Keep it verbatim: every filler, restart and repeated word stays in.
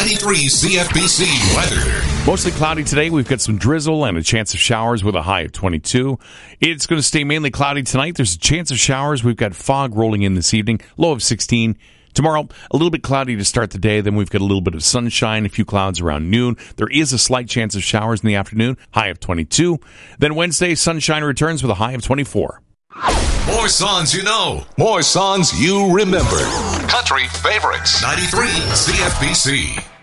ninety-three C F B C weather. Mostly cloudy today. We've got some drizzle and a chance of showers with a high of twenty-two. It's going to stay mainly cloudy tonight. There's a chance of showers. We've got fog rolling in this evening, low of sixteen. Tomorrow, a little bit cloudy to start the day. Then we've got a little bit of sunshine, a few clouds around noon. There is a slight chance of showers in the afternoon, high of twenty-two. Then Wednesday, sunshine returns with a high of twenty-four. More songs you know. More songs you remember. Country favorites. ninety-three C F B C.